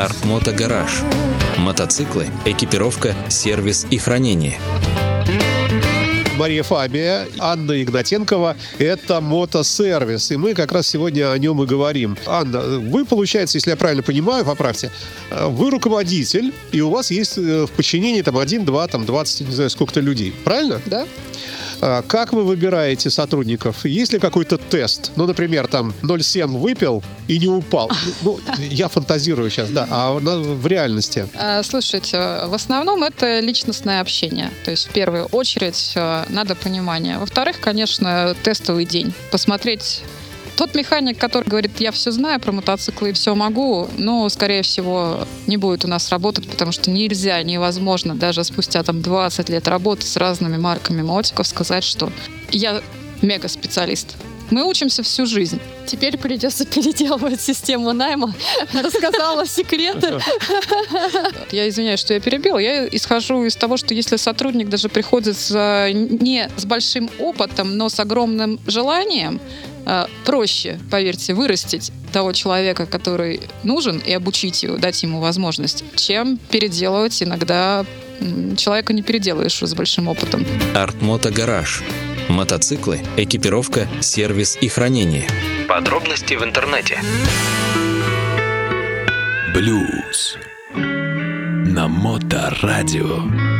Артмото Гараж. Мотоциклы, экипировка, сервис и хранение. Мария Фабия, Анна Игнатенкова. Это мотосервис. И мы как раз сегодня о нем и говорим. Анна, вы, получается, если я правильно понимаю, поправьте, вы руководитель, и у вас есть в подчинении 1, 2, 20, не знаю, сколько-то людей. Правильно? Да. Как вы выбираете сотрудников? Есть ли какой-то тест? Ну, например, там 0,7 выпил и не упал. Ну, я фантазирую сейчас, да. А в реальности? Слушайте, в основном это личностное общение. То есть в первую очередь надо понимание. Во-вторых, конечно, тестовый день. Посмотреть. Тот механик, который говорит, я все знаю про мотоциклы и все могу, но, скорее всего, не будет у нас работать, потому что нельзя, невозможно даже спустя 20 лет работы с разными марками мотиков сказать, что я мега-специалист. Мы учимся всю жизнь. Теперь придется переделывать систему найма. Рассказала секреты. Я извиняюсь, что я перебила. Я исхожу из того, что если сотрудник даже приходит не с большим опытом, но с огромным желанием, проще, поверьте, вырастить того человека, который нужен, и обучить его, дать ему возможность, чем переделывать. Иногда человека не переделаешь с большим опытом. Артмото Гараж. Мотоциклы, экипировка, сервис и хранение. Подробности в интернете. Блюз на Моторадио.